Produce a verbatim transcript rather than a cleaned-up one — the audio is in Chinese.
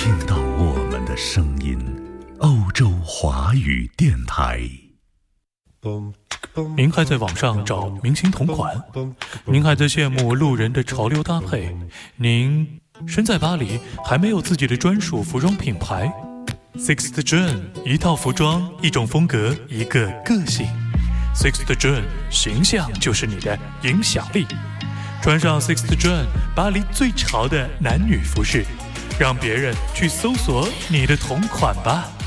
听到我们的声音，欧洲华语电台。 您还在网上找明星同款？您还在羡慕路人的潮流搭配？您身在巴黎，还没有自己的专属服装品牌？ Sixth John， 一套服装，一种风格，一个个性。 Sixth John， 形象就是你的影响力。穿上 Sixth John， 巴黎最潮的男女服饰，让别人去搜索你的同款吧。